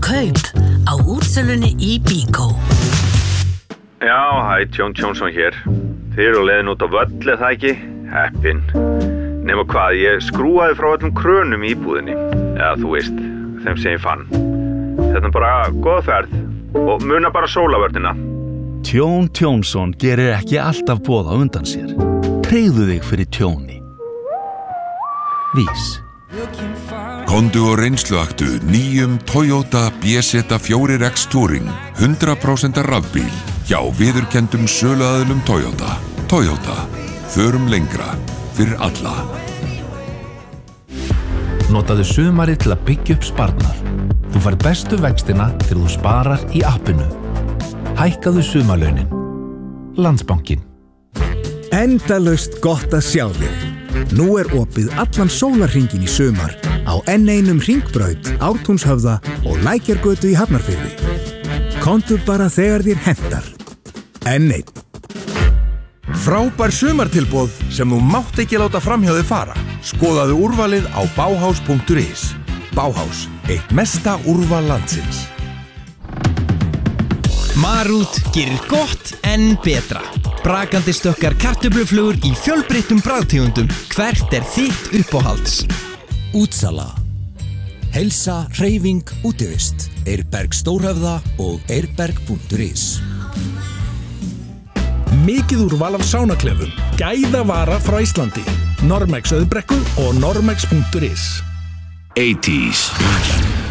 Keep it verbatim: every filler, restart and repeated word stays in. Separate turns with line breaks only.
kaup á útsölunni í Byko.
Já, hæ, Tjón Tjónsson hér. Þið eru á leiðin út á völl, eða ekki? Heppin. Nema hvað, ég skrúaði frá öllum krönum í íbúðinni. Eða þú veist, þeim sem ég fann. Þetta er bara góða ferð og muna bara sólavörnina.
Tjón Tjónsson gerir ekki alltaf boð á undan sér. Tryggðu þig fyrir tjóni. Vís.
Komdu og reynsluaktu nýjum Toyota B Z fjögur X Touring hundrað prósent rafbíl hjá viðurkenndum söluaðilum Toyota. Toyota. Förum lengra fyrir alla.
Notaðu sumarið til að byggja upp sparnað. Þú fær bestu vextina þegar þú sparar í appinu. Hækkaðu sumarlaunin. Landsbankinn.
Endalaust gott að sjá þig. Nú er opið allan sólarhringinn í sumar á enn einum hringbraut, Ártúnshöfða og Lækjargötu í Hafnarfirði. Komdu bara þegar þér hentar. Enn einn.
Frábær sumartilboð sem þú mátt ekki láta framhjá þig fara. Skoðaðu úrvalið á bauhaus punktur is. Bauhaus, eitt mesta úrval landsins.
Marút gerir gott en betra. Brakandi stökkar kartöfluflugur í fjölbreyttum bragðtegundum. Hvert er þitt uppáhalds?
Útsala. Heilsa, hreyfing, útivist. Eirberg Stórhöfða og eirberg punktur is.
Mikið úrval af sánaklefum. Gæðavara frá Íslandi. Normex Auðbrekku og normex punktur is.
eighties.